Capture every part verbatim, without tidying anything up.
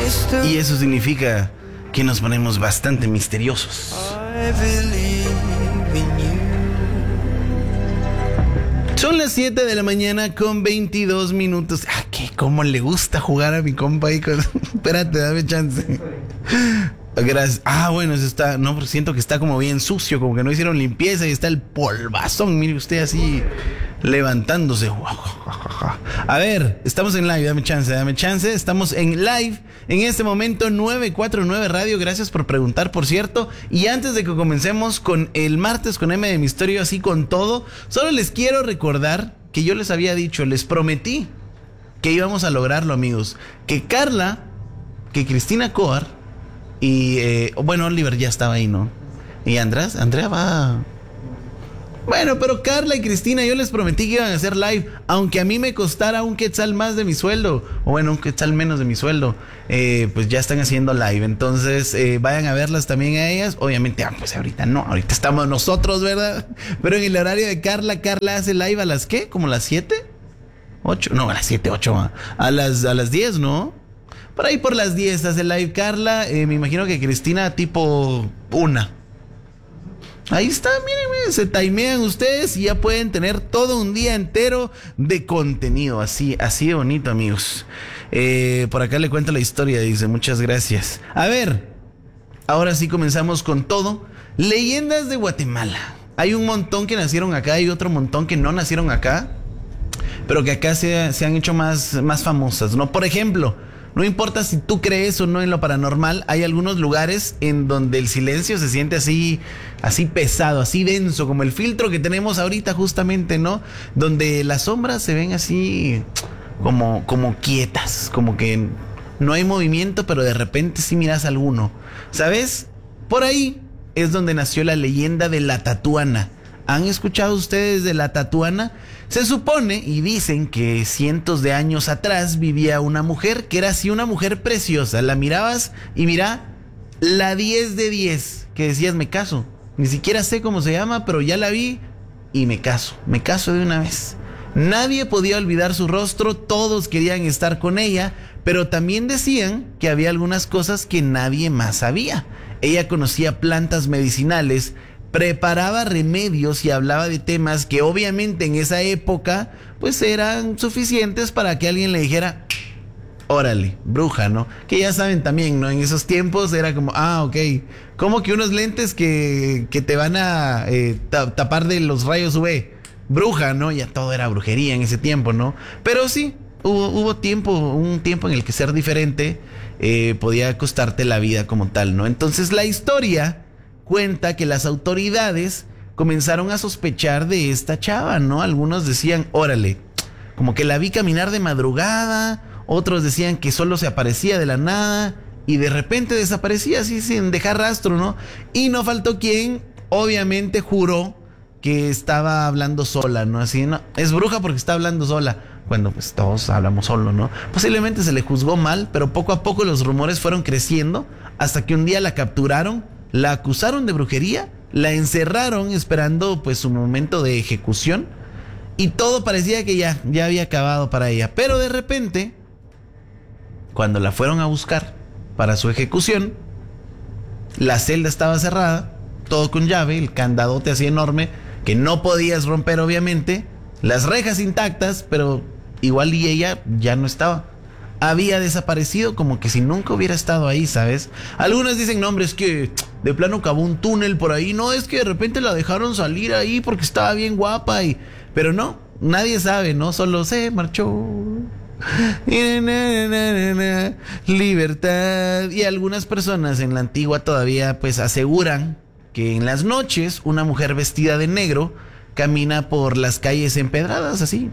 Y eso significa que nos ponemos bastante misteriosos. Son las siete de la mañana con veintidós minutos. Ah, que cómo le gusta jugar a mi compa ahí con... Espérate, dame chance. Gracias. Ah, bueno, eso está... No, porque siento que está como bien sucio, como que no hicieron limpieza y está el polvazón. Mire usted así levantándose. A ver, estamos en live, dame chance, dame chance. Estamos en live en este momento, nueve cuatro nueve Radio. Gracias por preguntar, por cierto. Y antes de que comencemos con el martes con M de Misterio, así con todo, solo les quiero recordar que yo les había dicho, les prometí que íbamos a lograrlo, amigos. Que Carla, que Cristina Coar y, eh, bueno, Oliver ya estaba ahí, ¿no? Y Andrés, Andrea va... Bueno, pero Carla y Cristina, yo les prometí que iban a hacer live, aunque a mí me costara un quetzal más de mi sueldo, o bueno, un quetzal menos de mi sueldo, eh, pues ya están haciendo live. Entonces, eh, vayan a verlas también a ellas. Obviamente, ah, pues ahorita no, ahorita estamos nosotros, ¿verdad? Pero en el horario de Carla, Carla hace live a las, ¿qué? ¿Como las siete? ¿ocho? No, a las siete, ocho, a las, a las diez, ¿no? Por ahí por las diez hace live Carla, eh, me imagino que Cristina tipo una. Ahí está, miren, se timean ustedes y ya pueden tener todo un día entero de contenido, así, así de bonito, amigos. Eh, por acá le cuento la historia, dice, muchas gracias. A ver, ahora sí comenzamos con todo. Leyendas de Guatemala. Hay un montón que nacieron acá, hay otro montón que no nacieron acá, pero que acá se, se han hecho más, más famosas, ¿no? Por ejemplo, no importa si tú crees o no en lo paranormal, hay algunos lugares en donde el silencio se siente así, así pesado, así denso, como el filtro que tenemos ahorita justamente, ¿no? Donde las sombras se ven así como, como quietas, como que no hay movimiento, pero de repente sí miras alguno. ¿Sabes? Por ahí es donde nació la leyenda de la Tatuana. ¿Han escuchado ustedes de la Tatuana? Se supone y dicen que cientos de años atrás vivía una mujer que era así una mujer preciosa. La mirabas y mira, la diez de diez, que decías me caso. Ni siquiera sé cómo se llama, pero ya la vi y me caso. Me caso de una vez. Nadie podía olvidar su rostro, todos querían estar con ella, pero también decían que había algunas cosas que nadie más sabía. Ella conocía plantas medicinales, preparaba remedios y hablaba de temas que obviamente en esa época pues eran suficientes para que alguien le dijera, órale, bruja, ¿no? Que ya saben también, ¿no? En esos tiempos era como, ah, ok, como que unos lentes que, que te van a eh, tapar de los rayos U V, bruja, ¿no? Ya todo era brujería en ese tiempo, ¿no? Pero sí, hubo, hubo tiempo, un tiempo en el que ser diferente eh, podía costarte la vida como tal, ¿no? Entonces la historia cuenta que las autoridades comenzaron a sospechar de esta chava, ¿no? Algunos decían, órale, como que la vi caminar de madrugada, otros decían que solo se aparecía de la nada y de repente desaparecía así sin dejar rastro, ¿no? Y no faltó quien, obviamente, juró que estaba hablando sola, ¿no? Así, no, es bruja porque está hablando sola, cuando pues todos hablamos solo, ¿no? Posiblemente se le juzgó mal, pero poco a poco los rumores fueron creciendo hasta que un día la capturaron, la acusaron de brujería, la encerraron esperando pues su momento de ejecución y todo parecía que ya, ya había acabado para ella. Pero de repente, cuando la fueron a buscar para su ejecución, la celda estaba cerrada, todo con llave, el candadote así enorme que no podías romper obviamente, las rejas intactas, pero igual y ella ya no estaba. Había desaparecido como que si nunca hubiera estado ahí, ¿sabes? Algunos dicen, no, hombre, es que de plano cavó un túnel por ahí. No, es que de repente la dejaron salir ahí porque estaba bien guapa y... Pero no, nadie sabe, ¿no? Solo se marchó. Libertad. Y algunas personas en la antigua todavía pues aseguran que en las noches una mujer vestida de negro camina por las calles empedradas así.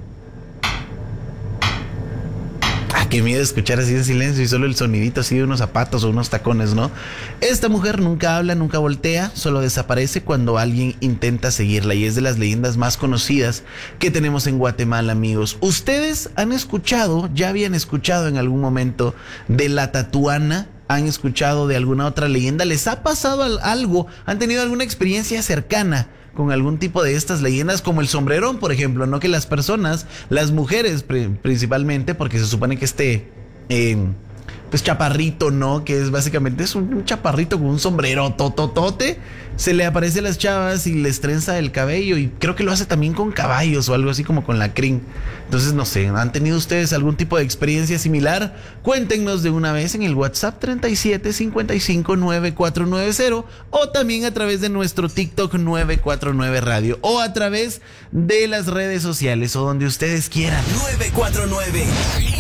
Qué miedo escuchar así en silencio y solo el sonidito así de unos zapatos o unos tacones, ¿no? Esta mujer nunca habla, nunca voltea, solo desaparece cuando alguien intenta seguirla y es de las leyendas más conocidas que tenemos en Guatemala, amigos. ¿Ustedes han escuchado, ya habían escuchado en algún momento de la Tatuana? ¿Han escuchado de alguna otra leyenda? ¿Les ha pasado algo? ¿Han tenido alguna experiencia cercana con algún tipo de estas leyendas, como el sombrerón, por ejemplo, no? Que las personas, las mujeres principalmente, porque se supone que este, eh, pues chaparrito, ¿no? Que es básicamente es un, un chaparrito con un sombrero tototote. Se le aparece a las chavas y les trenza el cabello. Y creo que lo hace también con caballos o algo así como con la crin. Entonces, no sé, ¿han tenido ustedes algún tipo de experiencia similar? Cuéntenos de una vez en el WhatsApp treinta y siete cincuenta y cinco noventa y cuatro noventa o también a través de nuestro TikTok nueve cuatro nueve Radio o a través de las redes sociales o donde ustedes quieran. nueve cuatro nueve